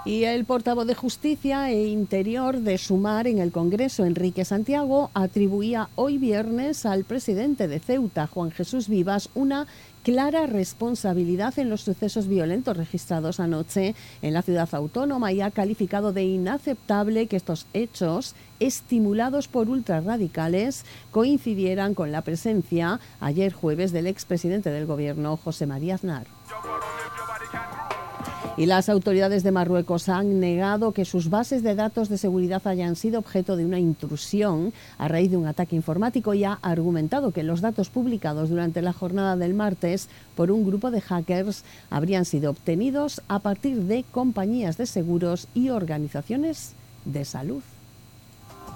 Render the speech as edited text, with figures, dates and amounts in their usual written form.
Y el portavoz de Justicia e Interior de Sumar en el Congreso, Enrique Santiago, atribuía hoy viernes al presidente de Ceuta, Juan Jesús Vivas, una clara responsabilidad en los sucesos violentos registrados anoche en la ciudad autónoma y ha calificado de inaceptable que estos hechos, estimulados por ultrarradicales, coincidieran con la presencia ayer jueves del expresidente del gobierno, José María Aznar. Y las autoridades de Marruecos han negado que sus bases de datos de seguridad hayan sido objeto de una intrusión a raíz de un ataque informático y ha argumentado que los datos publicados durante la jornada del martes por un grupo de hackers habrían sido obtenidos a partir de compañías de seguros y organizaciones de salud.